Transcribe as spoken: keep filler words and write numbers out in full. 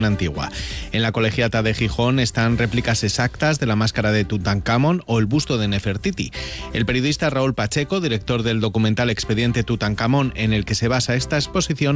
antigua. En la Colegiata de Gijón están réplicas exactas de la máscara de Tutankamón o el busto de Nefertiti. El periodista Raúl Pacheco, director del documental Expediente Tutankamón, en el que se basa esta exposición,